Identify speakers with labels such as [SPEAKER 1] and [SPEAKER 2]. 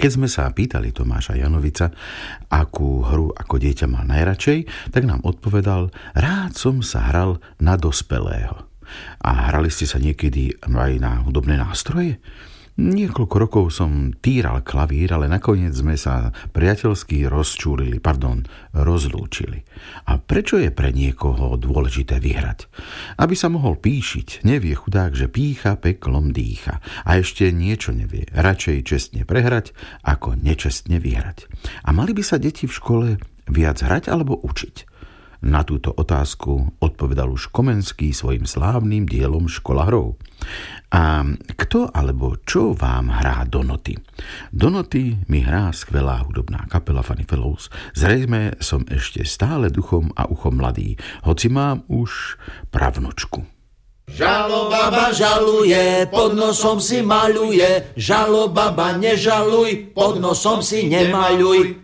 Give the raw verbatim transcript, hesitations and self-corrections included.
[SPEAKER 1] Keď sme sa pýtali Tomáša Janovica, akú hru ako dieťa mal najradšej, tak nám odpovedal: rád som sa hral na dospelého. A hrali ste sa niekedy aj na hudobné nástroje? Niekoľko rokov som týral klavír, ale nakoniec sme sa priateľsky rozčúlili, pardon, rozlúčili. A prečo je pre niekoho dôležité vyhrať? Aby sa mohol píšiť, nevie chudák, že pýcha peklom dýcha. A ešte niečo nevie, radšej čestne prehrať, ako nečestne vyhrať. A mali by sa deti v škole viac hrať alebo učiť? Na túto otázku odpovedal už Komenský svojim slávnym dielom Škola hrou. A kto alebo čo vám hrá do noty? Do noty mi hrá skvelá hudobná kapela Funny Fellows. Zrejme som ešte stále duchom a uchom mladý, hoci mám už pravnučku.
[SPEAKER 2] Žalobaba žaluje, pod nosom si maľuje, žalobaba nežaluj, pod nosom si nemaľuj.